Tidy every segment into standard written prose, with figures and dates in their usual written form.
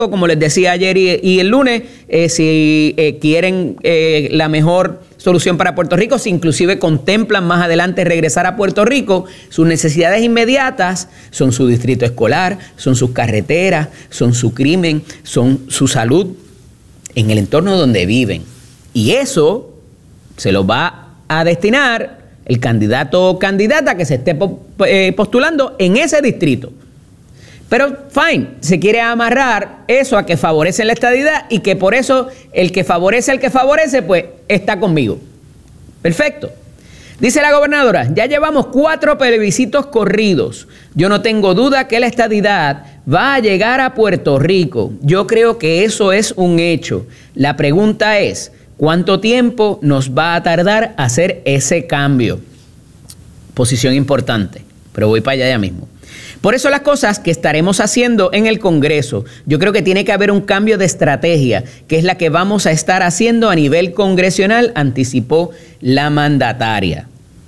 como les decía ayer y el lunes, si quieren la mejor solución para Puerto Rico, si inclusive contemplan más adelante regresar a Puerto Rico, sus necesidades inmediatas son su distrito escolar, son sus carreteras, son su crimen, son su salud en el entorno donde viven. Y eso se lo va a destinar el candidato o candidata que se esté postulando en ese distrito. Pero, fine, se quiere amarrar eso a que favorecen la estadidad y que por eso el que favorece al que favorece, pues, está conmigo. Perfecto. Dice la gobernadora, ya llevamos 4 plebiscitos corridos. Yo no tengo duda que la estadidad va a llegar a Puerto Rico. Yo creo que eso es un hecho. La pregunta es, ¿cuánto tiempo nos va a tardar hacer ese cambio? Posición importante, pero voy para allá ya mismo. Por eso las cosas que estaremos haciendo en el Congreso, yo creo que tiene que haber un cambio de estrategia, que es la que vamos a estar haciendo a nivel congresional, anticipó la mandataria.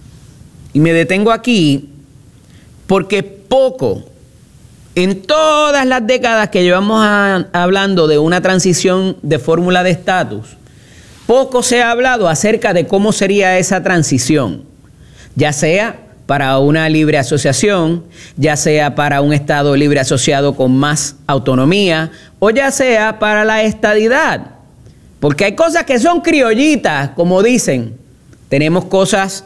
Y me detengo aquí porque poco, en todas las décadas que llevamos hablando de una transición de fórmula de estatus, poco se ha hablado acerca de cómo sería esa transición, ya sea para una libre asociación, ya sea para un Estado libre asociado con más autonomía, o ya sea para la estadidad. Porque hay cosas que son criollitas, como dicen. Tenemos cosas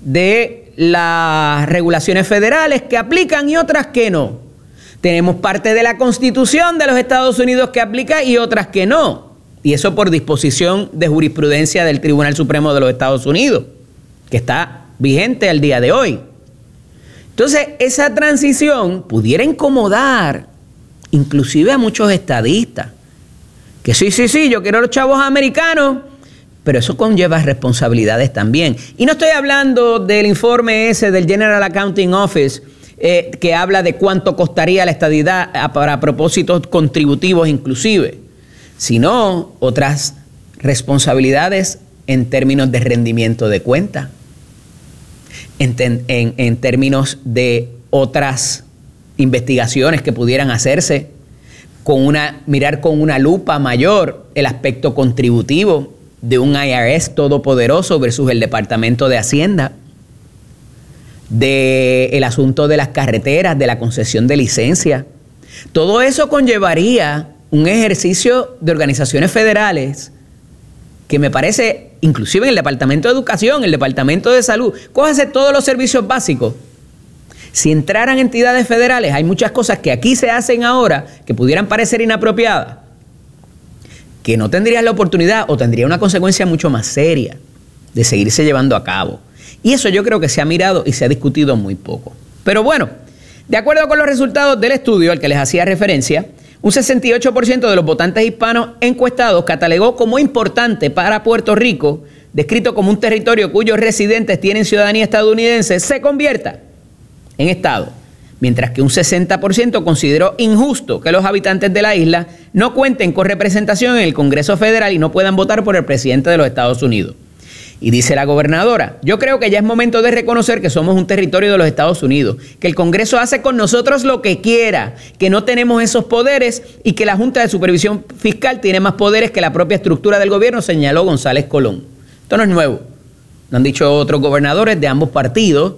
de las regulaciones federales que aplican y otras que no. Tenemos parte de la Constitución de los Estados Unidos que aplica y otras que no. Y eso por disposición de jurisprudencia del Tribunal Supremo de los Estados Unidos, que está vigente al día de hoy. Entonces, esa transición pudiera incomodar inclusive a muchos estadistas. Que sí, yo quiero los chavos americanos, pero eso conlleva responsabilidades también. Y no estoy hablando del informe ese del General Accounting Office, que habla de cuánto costaría la estadidad para propósitos contributivos inclusive, sino otras responsabilidades en términos de rendimiento de cuenta. En términos de otras investigaciones que pudieran hacerse, mirar con una lupa mayor el aspecto contributivo de un IRS todopoderoso versus el Departamento de Hacienda, del asunto de las carreteras, de la concesión de licencia. Todo eso conllevaría un ejercicio de organizaciones federales que me parece, inclusive en el Departamento de Educación, el Departamento de Salud, cójase todos los servicios básicos. Si entraran entidades federales, hay muchas cosas que aquí se hacen ahora que pudieran parecer inapropiadas, que no tendrían la oportunidad o tendría una consecuencia mucho más seria de seguirse llevando a cabo. Y eso yo creo que se ha mirado y se ha discutido muy poco. Pero bueno, de acuerdo con los resultados del estudio al que les hacía referencia, un 68% de los votantes hispanos encuestados catalogó como importante para Puerto Rico, descrito como un territorio cuyos residentes tienen ciudadanía estadounidense, se convierta en estado, mientras que un 60% consideró injusto que los habitantes de la isla no cuenten con representación en el Congreso Federal y no puedan votar por el presidente de los Estados Unidos. Y dice la gobernadora, yo creo que ya es momento de reconocer que somos un territorio de los Estados Unidos, que el Congreso hace con nosotros lo que quiera, que no tenemos esos poderes y que la Junta de Supervisión Fiscal tiene más poderes que la propia estructura del gobierno, señaló González Colón. Esto no es nuevo, lo han dicho otros gobernadores de ambos partidos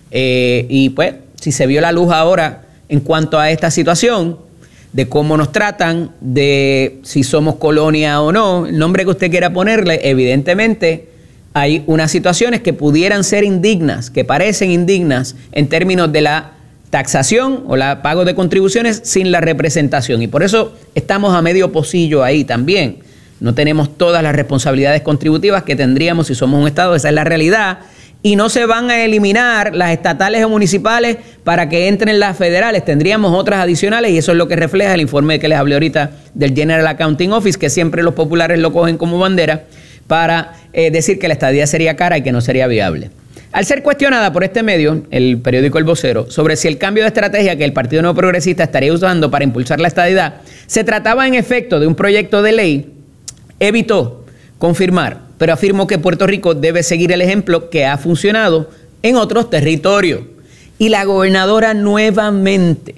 y pues si se vio la luz ahora en cuanto a esta situación, de cómo nos tratan, de si somos colonia o no, el nombre que usted quiera ponerle, evidentemente hay unas situaciones que pudieran ser indignas, que parecen indignas en términos de la taxación o la pago de contribuciones sin la representación. Y por eso estamos a medio pocillo ahí también. No tenemos todas las responsabilidades contributivas que tendríamos si somos un Estado, esa es la realidad. Y no se van a eliminar las estatales o municipales para que entren las federales. Tendríamos otras adicionales y eso es lo que refleja el informe que les hablé ahorita del General Accounting Office, que siempre los populares lo cogen como bandera para decir que la estadía sería cara y que no sería viable. Al ser cuestionada por este medio, el periódico El Vocero, sobre si el cambio de estrategia que el Partido Nuevo Progresista estaría usando para impulsar la estadidad se trataba en efecto de un proyecto de ley, evitó confirmar, pero afirmó que Puerto Rico debe seguir el ejemplo que ha funcionado en otros territorios. Y la gobernadora nuevamente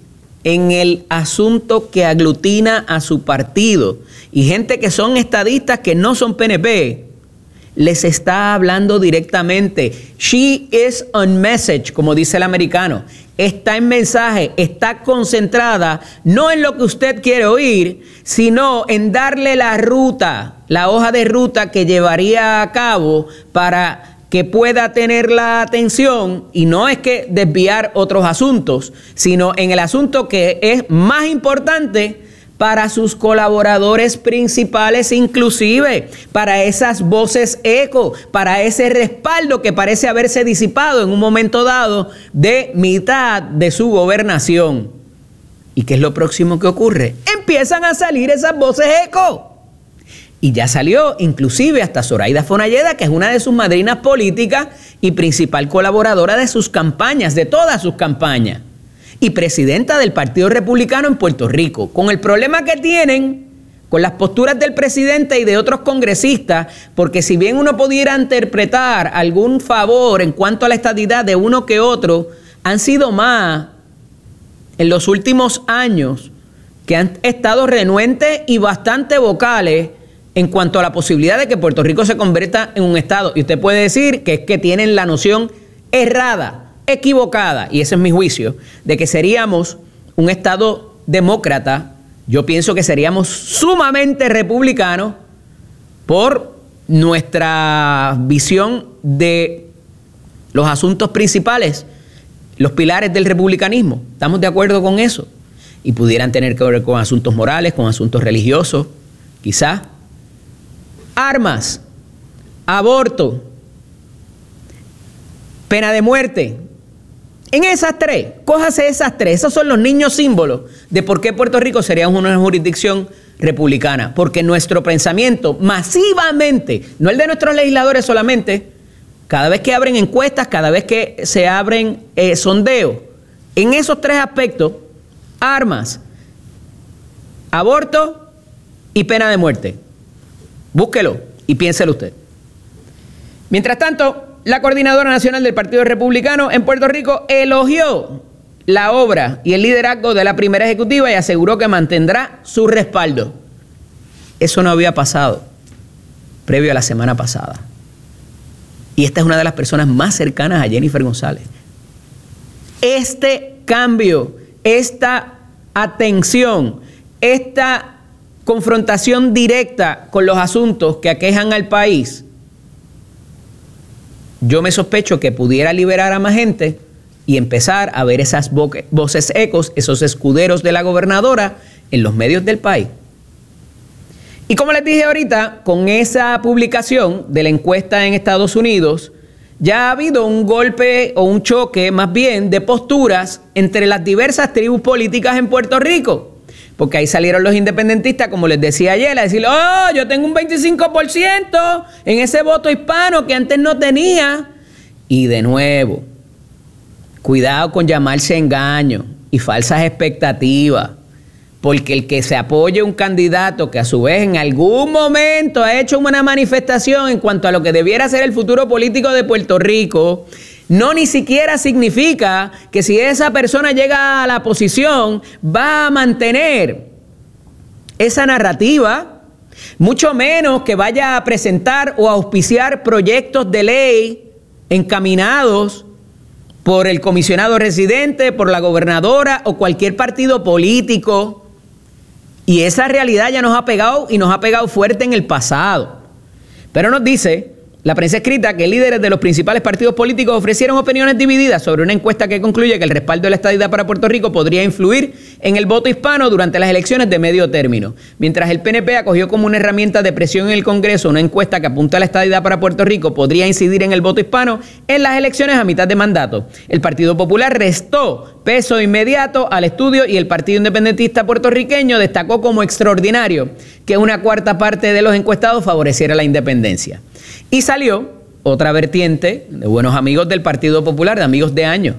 en el asunto que aglutina a su partido. Y gente que son estadistas que no son PNP, les está hablando directamente. She is on message, como dice el americano. Está en mensaje, está concentrada no en lo que usted quiere oír, sino en darle la ruta, la hoja de ruta que llevaría a cabo para que pueda tener la atención, y no es que desviar otros asuntos, sino en el asunto que es más importante para sus colaboradores principales, inclusive para esas voces eco, para ese respaldo que parece haberse disipado en un momento dado de mitad de su gobernación. ¿Y qué es lo próximo que ocurre? Empiezan a salir esas voces eco. Y ya salió inclusive hasta Zoraida Fonalleda, que es una de sus madrinas políticas y principal colaboradora de sus campañas, de todas sus campañas, y presidenta del Partido Republicano en Puerto Rico, con el problema que tienen con las posturas del presidente y de otros congresistas, porque si bien uno pudiera interpretar algún favor en cuanto a la estadidad de uno que otro, han sido más en los últimos años que han estado renuentes y bastante vocales en cuanto a la posibilidad de que Puerto Rico se convierta en un estado. Y usted puede decir que es que tienen la noción errada, equivocada, y ese es mi juicio, de que seríamos un estado demócrata. Yo pienso que seríamos sumamente republicanos por nuestra visión de los asuntos principales, los pilares del republicanismo. ¿Estamos de acuerdo con eso? Y pudieran tener que ver con asuntos morales, con asuntos religiosos, quizás. Armas, aborto, pena de muerte. En esas tres, cójase esas tres. Esos son los niños símbolos de por qué Puerto Rico sería una jurisdicción republicana. Porque nuestro pensamiento masivamente, no el de nuestros legisladores solamente, cada vez que abren encuestas, cada vez que se abren sondeos, en esos tres aspectos, armas, aborto y pena de muerte. Búsquelo y piénselo usted. Mientras tanto, la Coordinadora Nacional del Partido Republicano en Puerto Rico elogió la obra y el liderazgo de la primera ejecutiva y aseguró que mantendrá su respaldo. Eso no había pasado previo a la semana pasada. Y esta es una de las personas más cercanas a Jennifer González. Este cambio, esta atención, esta confrontación directa con los asuntos que aquejan al país, yo me sospecho que pudiera liberar a más gente y empezar a ver esas voces ecos, esos escuderos de la gobernadora en los medios del país. Y como les dije ahorita, con esa publicación de la encuesta en Estados Unidos, ya ha habido un golpe o un choque más bien de posturas entre las diversas tribus políticas en Puerto Rico. Porque ahí salieron los independentistas, como les decía ayer, a decir, oh, yo tengo un 25% en ese voto hispano que antes no tenía. Y de nuevo, cuidado con llamarse engaño y falsas expectativas. Porque el que se apoye un candidato que a su vez en algún momento ha hecho una manifestación en cuanto a lo que debiera ser el futuro político de Puerto Rico, no ni siquiera significa que si esa persona llega a la posición va a mantener esa narrativa, mucho menos que vaya a presentar o a auspiciar proyectos de ley encaminados por el comisionado residente, por la gobernadora o cualquier partido político. Y esa realidad ya nos ha pegado y nos ha pegado fuerte en el pasado. Pero nos dice la prensa escrita que líderes de los principales partidos políticos ofrecieron opiniones divididas sobre una encuesta que concluye que el respaldo de la estadidad para Puerto Rico podría influir en el voto hispano durante las elecciones de medio término. Mientras el PNP acogió como una herramienta de presión en el Congreso una encuesta que apunta a la estadidad para Puerto Rico podría incidir en el voto hispano en las elecciones a mitad de mandato. El Partido Popular restó peso inmediato al estudio y el Partido Independentista Puertorriqueño destacó como extraordinario que una cuarta parte de los encuestados favoreciera la independencia. Y salió otra vertiente de buenos amigos del Partido Popular, de amigos de años,